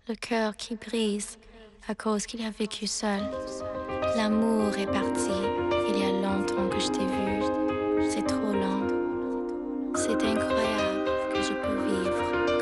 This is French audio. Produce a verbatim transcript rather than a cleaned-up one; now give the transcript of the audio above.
le cœur qui brise à cause qu'il a vécu seul. L'amour est parti, il y a longtemps que je t'ai vu, c'est trop lent, c'est incroyable.